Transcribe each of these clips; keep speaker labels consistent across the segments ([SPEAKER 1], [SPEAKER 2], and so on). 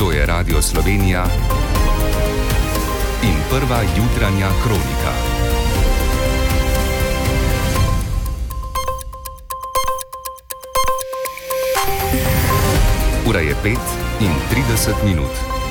[SPEAKER 1] To je Radio Slovenija in prva jutranja kronika. Ura je 5:30.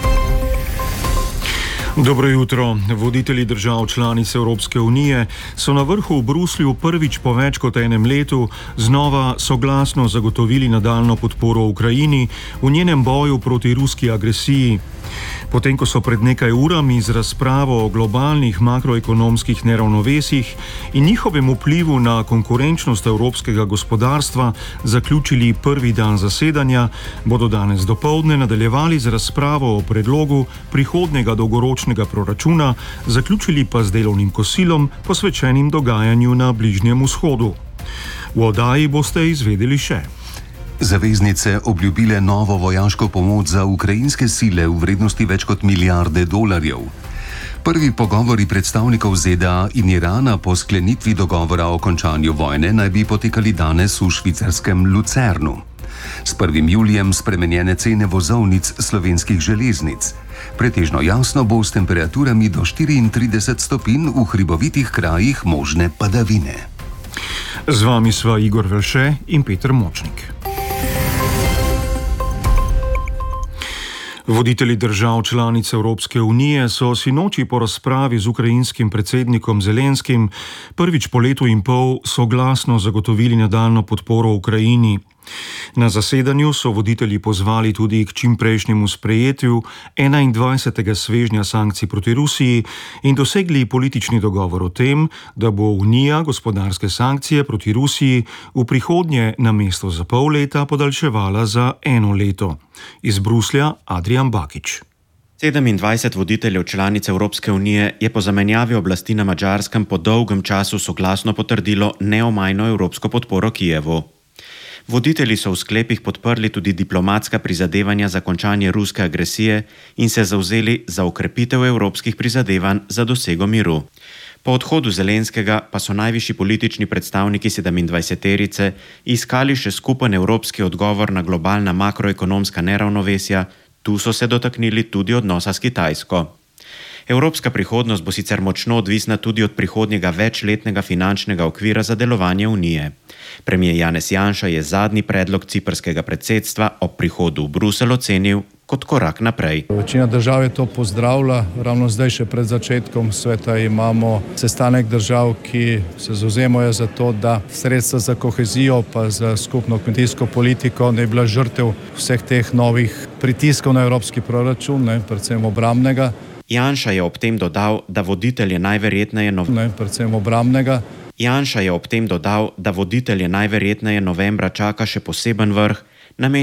[SPEAKER 2] Dobro jutro. Voditelji držav članic Evropske unije so na vrhu v Bruslju prvič po več kot enem letu znova soglasno zagotovili nadaljnjo podporo Ukrajini v njenem boju proti ruski agresiji. Potem, ko so pred nekaj urami z razpravo o globalnih makroekonomskih neravnovesjih in njihovem vplivu na konkurenčnost evropskega gospodarstva zaključili prvi dan zasedanja, bodo danes dopoldne nadaljevali z razpravo o predlogu prihodnjega dolgoročnega proračuna, zaključili pa z delovnim kosilom, posvečenim dogajanju na Bližnjem vzhodu. V oddaji boste izvedeli še:
[SPEAKER 3] Zaveznice obljubile novo vojaško pomoč za ukrajinske sile v vrednosti več kot milijarde dolarjev. Prvi pogovori predstavnikov ZDA in Irana po sklenitvi dogovora o končanju vojne naj bi potekali danes v švicarskem Lucernu. S 1. julijem spremenjene cene vozovnic slovenskih železnic. Pretežno jasno bo s temperaturami do 34 stopinj, v hribovitih krajih možne padavine.
[SPEAKER 2] Z vami sva Igor Velše in Peter Močnik. Voditelji držav članic Evropske unije so sinoči po razpravi z ukrajinskim predsednikom Zelenskim prvič po letu in pol soglasno zagotovili nadaljnjo podporo Ukrajini. Na zasedanju so voditelji pozvali tudi k čimprejšnjemu sprejetju 21. svežnja sankcij proti Rusiji in dosegli politični dogovor o tem, da bo Unija gospodarske sankcije proti Rusiji v prihodnje namesto za pol leta podaljševala za 1 leto. Iz Bruslja Adrian Bakić.
[SPEAKER 4] 27 voditeljev članic Evropske unije je po zamenjavi oblasti na Madžarskem po dolgem času soglasno potrdilo neomajno evropsko podporo Kijevu. Voditelji so v sklepih podprli tudi diplomatska prizadevanja za končanje ruske agresije in se zavzeli za okrepitev evropskih prizadevanj za dosego miru. Po odhodu Zelenskega pa so najvišji politični predstavniki 27-terice iskali še skupen evropski odgovor na globalna makroekonomska neravnovesja, tu so se dotaknili tudi odnosa s Kitajsko. Evropska prihodnost bo sicer močno odvisna tudi od prihodnjega večletnega finančnega okvira za delovanje Unije. Premijer Janez Janša je zadnji predlog ciprskega predsedstva ob prihodu v Bruselj ocenil kot korak naprej.
[SPEAKER 5] Večina držav je to pozdravila. Ravno zdaj, še pred začetkom sveta, imamo sestanek držav, ki se zavzemajo za to, da sredstva za kohezijo pa za skupno kmetijsko politiko ne bi bila žrtev vseh teh novih pritiskov na evropski proračun, predvsem obrambnega.
[SPEAKER 4] Janša je ob tem dodal, da voditelje najverjetneje novembra čaka še poseben vrh,